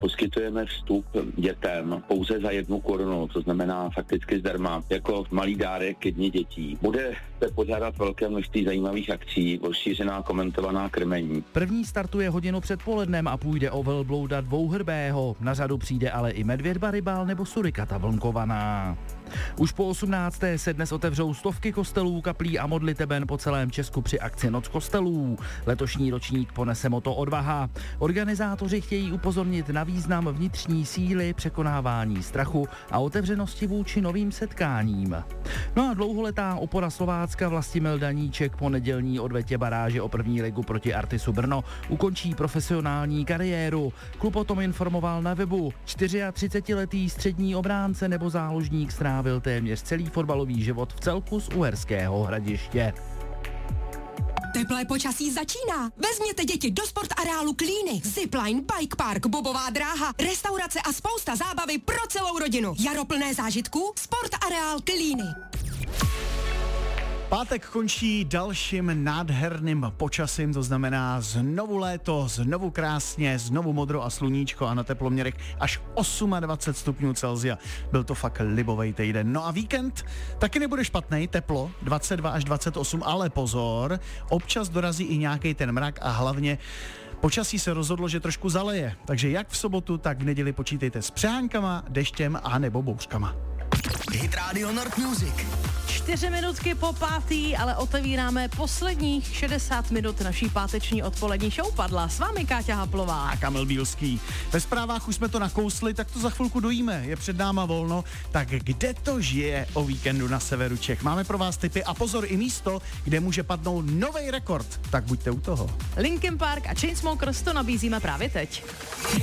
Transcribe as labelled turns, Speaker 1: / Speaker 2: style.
Speaker 1: Poskytujeme vstup dětem pouze za 1 korunu, to znamená fakticky zdarma, jako malý dárek ke dni dětí. Bude se pořádat velké množství zajímavých akcí, rozšířená komentovaná krmení.
Speaker 2: První startuje hodinu před polednem a půjde o velblouda dvouhrbého. Na řadu přijde ale i medvědba rybál nebo surikata vlnkovaná. Už po 18. se dnes otevřou stovky kostelů, kaplí a modliteben po celém Česku při akci Noc kostelů. Letošní ročník ponese motto Odvaha. Organizátoři chtějí upozornit na význam vnitřní síly, překonávání strachu a otevřenosti vůči novým setkáním. No a dlouholetá opora Slovácka Vlastimil Daníček po nedělní odvetě baráže o první ligu proti Artisu Brno ukončí profesionální kariéru. Klub o tom informoval na webu. 34letý střední obránce nebo záložník strávil téměř celý fotbalový život v celku z Uherského Hradiště.
Speaker 3: Teplé počasí začíná. Vezměte děti do sportareálu Klíny. Zipline, bike park, bobová dráha, restaurace a spousta zábavy pro celou rodinu. Jaro plné zážitků, sportareál Klíny.
Speaker 4: Pátek končí dalším nádherným počasím, to znamená znovu léto, znovu krásně, znovu modro a sluníčko a na teploměrech až 28 stupňů Celsia. Byl to fakt libovej týden. No a víkend taky nebude špatnej, teplo 22 až 28, ale pozor, občas dorazí i nějaký ten mrak a hlavně počasí se rozhodlo, že trošku zaleje, takže jak v sobotu, tak v neděli počítejte s přehánkama, deštěm a nebo bouřkama.
Speaker 5: Hit Radio Nord Music.
Speaker 6: 4 minutky po 5, ale otevíráme posledních 60 minut naší páteční odpolední show. Padla s vámi Káťa Haplová
Speaker 4: a Kamil Bílský. Ve zprávách už jsme to nakousli, tak to za chvilku dojíme. Je před náma volno, tak kde to žije o víkendu na severu Čech? Máme pro vás tipy a pozor i místo, kde může padnout nový rekord. Tak buďte u toho.
Speaker 6: Linkin Park a Chainsmokers to nabízíme právě teď.